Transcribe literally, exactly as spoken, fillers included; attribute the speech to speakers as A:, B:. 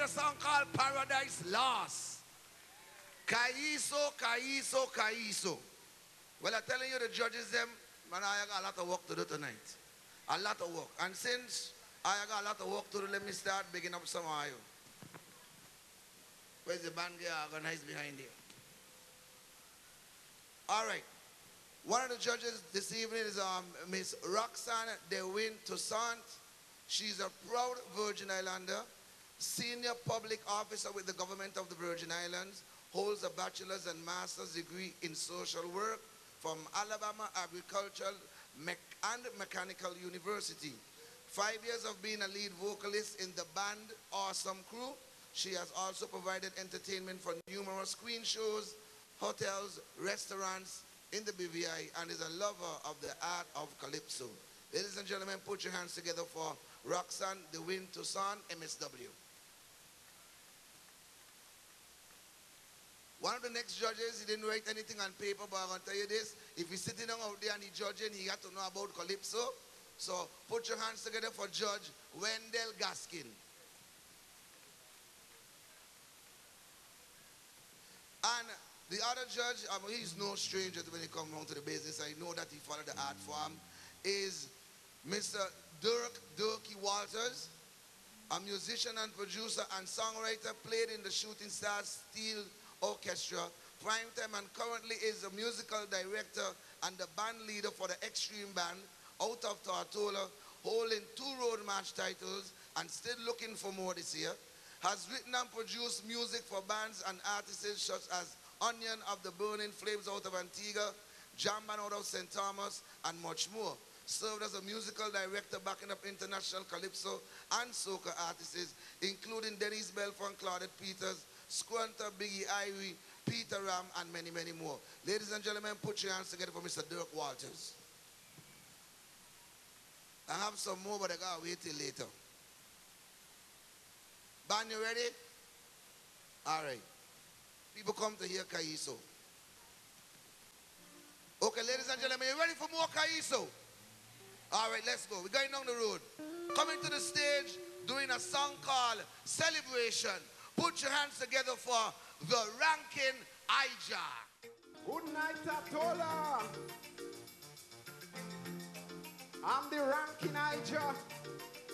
A: A song called Paradise Lost. Kaiso, Kaiso, Kaiso. Well, I'm telling you, the judges, them, man, I got a lot of work to do tonight. A lot of work. And since I got a lot of work to do, let me start bigging up some of you. Where's the band gear organized behind here? All right. One of the judges this evening is um, Miss Roxanne DeWin Toussaint. She's a proud Virgin Islander, senior public officer with the government of the Virgin Islands, holds a bachelor's and master's degree in social work from Alabama Agricultural Me and Mechanical University. Five years of being a lead vocalist in the band Awesome Crew. She has also provided entertainment for numerous screen shows, hotels, restaurants in the B V I, and is a lover of the art of Calypso. Ladies and gentlemen, put your hands together for Roxanne DeWin Toussaint, M S W. One of the next judges, he didn't write anything on paper, but I'm going to tell you this. If he's sitting down out there and he's judging, he got to know about Calypso. So put your hands together for Judge Wendell Gaskin. And the other judge, I mean, he's no stranger when he comes down to the business. I know that he followed the art form, is Mister Dirk Dirky Walters, a musician and producer and songwriter, played in the Shooting Stars Steel Orchestra, Primetime, and currently is a musical director and the band leader for the Extreme Band out of Tortola, holding two road march titles and still looking for more this year. Has written and produced music for bands and artists such as Onion of the Burning Flames out of Antigua, Jam Band out of Saint Thomas, and much more. Served as a musical director backing up international calypso and soca artists, including Denise Belfort, Claudette Peters, Squanter, Biggie Irie, Peter Ram, and many, many more. Ladies and gentlemen, put your hands together for Mister Dirk Walters. I have some more, but I gotta wait till later. Band, you ready? All right. People come to hear Kaiso. Okay, ladies and gentlemen, you ready for more Kaiso? All right, let's go. We're going down the road. Coming to the stage, doing a song called Celebration. Put your hands together for the Ranking Hijack.
B: Good night, Atola. I'm the Ranking Hijack.